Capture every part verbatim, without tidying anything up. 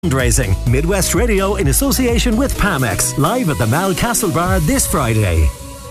Fundraising. Midwest Radio in association with Pamex. Live at the Mal Castle Bar this Friday.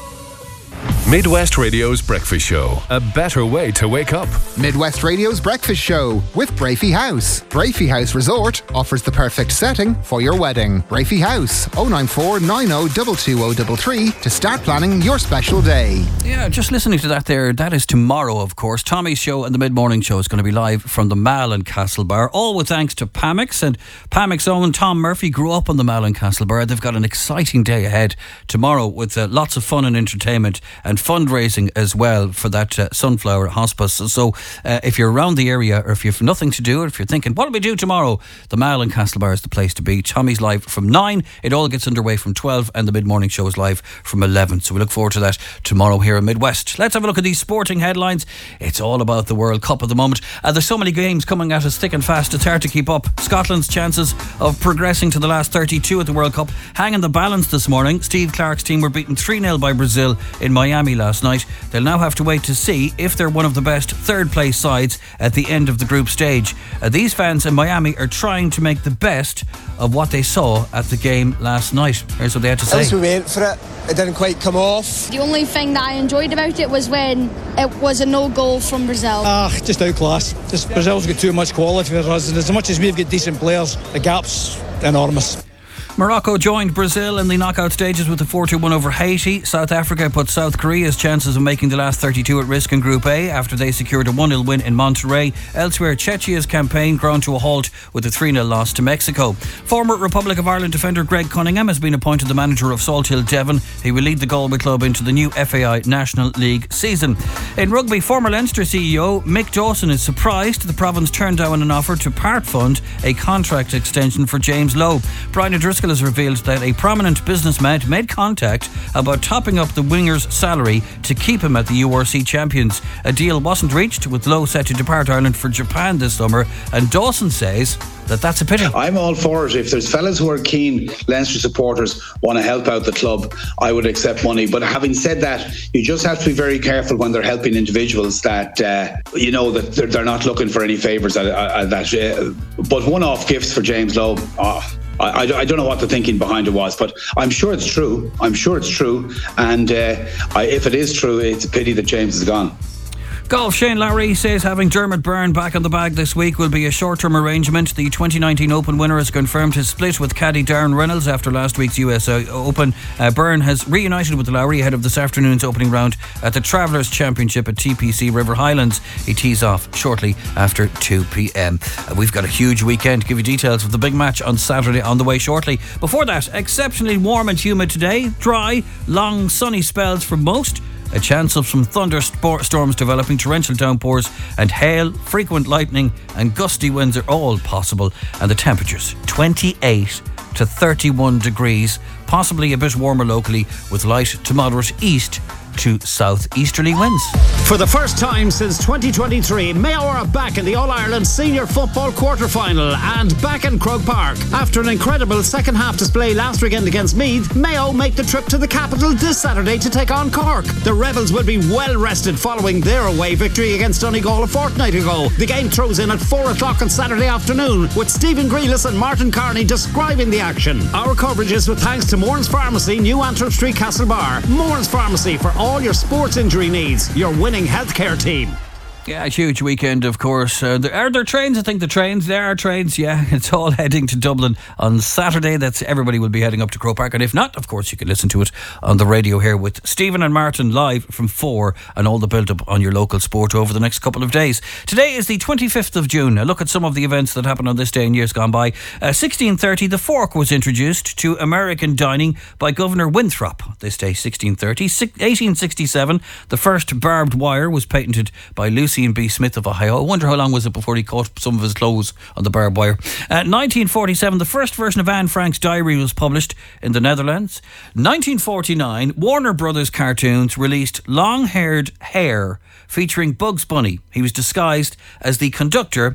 Midwest Radio's Breakfast Show. A better way to wake up. Midwest Radio's Breakfast Show with Brafey House. Brafey House Resort offers the perfect setting for your wedding. Brafey House, oh nine four nine oh two two oh three three to start planning your special day. Yeah, just listening to that there, that is tomorrow, of course. Tommy's show and the mid-morning show is going to be live from the Mal and Castle Bar, all with thanks to Pamex. And Pamex own Tom Murphy grew up on the Mal and Castle Bar. They've got an exciting day ahead tomorrow with uh, lots of fun and entertainment and fundraising as well for that uh, Sunflower Hospice. So uh, if you're around the area, or if you've nothing to do, or if you're thinking, what do we do tomorrow? The Mal and Castle Bar is the place to be. Tommy's live from nine. It all gets underway from twelve, and the mid-morning show is live from eleven. So we look forward to that tomorrow here in Midwest. Let's have a look at these sporting headlines. It's all about the World Cup at the moment. Uh, there's so many games coming at us thick and fast, it's hard to keep up. Scotland's chances of progressing to the last thirty-two at the World Cup hang in the balance this morning. Steve Clarke's team were beaten three nil by Brazil in Miami last night. They'll now have to wait to see if they're one of the best third place sides at the end of the group stage. Uh, these fans in Miami are trying to make the best of what they saw at the game last night. Here's what they had to say. As we went for it, it didn't quite come off. The only thing that I enjoyed about it was when it was a no goal from Brazil. Ah, just outclass. Just Brazil's got too much quality for us, and as much as we've got decent players, the gap's enormous. Morocco joined Brazil in the knockout stages with a four two one over Haiti. South Africa put South Korea's chances of making the last thirty-two at risk in Group A after they secured a one nil win in Monterrey. Elsewhere, Czechia's campaign ground to a halt with a three nil loss to Mexico. Former Republic of Ireland defender Greg Cunningham has been appointed the manager of Salthill Devon. He will lead the Galway club into the new F A I National League season. In rugby, former Leinster C E O Mick Dawson is surprised the province turned down an offer to part fund a contract extension for James Lowe. Brian O'Driscoll has revealed that a prominent businessman made contact about topping up the winger's salary to keep him at the U R C Champions. A deal wasn't reached, with Lowe set to depart Ireland for Japan this summer, and Dawson says that that's a pity. I'm all for it. If there's fellas who are keen Leinster supporters want to help out the club, I would accept money. But having said that, you just have to be very careful when they're helping individuals that uh, you know that they're, they're not looking for any favours at, at that. Uh, but one-off gifts for James Lowe, oh, I, I don't know what the thinking behind it was, but I'm sure it's true. I'm sure it's true. And uh, I, if it is true, it's a pity that James is gone. Golf. Shane Lowry says having Dermot Byrne back on the bag this week will be a short-term arrangement. The twenty nineteen Open winner has confirmed his split with caddy Darren Reynolds after last week's U S Open. Uh, Byrne has reunited with Lowry ahead of this afternoon's opening round at the Travellers Championship at T P C River Highlands. He tees off shortly after two p.m. Uh, we've got a huge weekend. Give you details of the big match on Saturday on the way shortly. Before that, exceptionally warm and humid today. Dry, long, sunny spells for most. A chance of some thunderstorms developing, torrential downpours and hail, frequent lightning and gusty winds are all possible. And the temperatures, twenty-eight to thirty-one degrees, possibly a bit warmer locally with light to moderate east to south-easterly winds. For the first time since twenty twenty-three, Mayo are back in the All-Ireland Senior Football Quarter-Final and back in Croke Park. After an incredible second-half display last weekend against Meath, Mayo make the trip to the capital this Saturday to take on Cork. The Rebels will be well-rested following their away victory against Donegal a fortnight ago. The game throws in at four o'clock on Saturday afternoon, with Stephen Grealis and Martin Carney describing the action. Our coverage is with thanks to Mourns Pharmacy, New Antrim Street, Castlebar. Mourns Pharmacy for all your sports injury needs. Your winning healthcare team. Yeah, a huge weekend, of course. Uh, there, are there trains? I think the trains, there are trains, yeah. It's all heading to Dublin on Saturday. That's everybody will be heading up to Croke Park. And if not, of course, you can listen to it on the radio here with Stephen and Martin live from four and all the build-up on your local sport over the next couple of days. Today is the twenty-fifth of June. A look at some of the events that happened on this day in years gone by. Uh, sixteen thirty, the fork was introduced to American dining by Governor Winthrop. This day, sixteen thirty. eighteen sixty-seven, the first barbed wire was patented by Lucy B. Smith of Ohio. I wonder how long was it before he caught some of his clothes on the barbed wire. Uh, nineteen forty-seven, the first version of Anne Frank's diary was published in the Netherlands. nineteen forty-nine, Warner Brothers Cartoons released Long-Haired Hare featuring Bugs Bunny. He was disguised as the conductor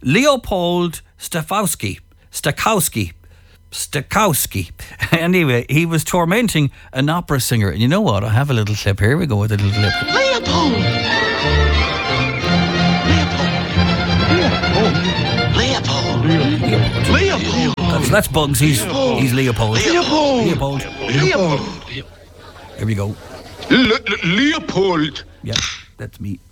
Leopold Stokowski. Stokowski. Stokowski. Anyway, he was tormenting an opera singer. And you know what? I have a little clip. Here we go with a little clip. Leopold! Leopold! Leopold! Leopold! Leopold! Uh, so that's Bugs. He's Leopold. he's Leopold. Leopold. Leopold. Leopold. Here we go. Le- Le- Leopold. Yeah, that's me.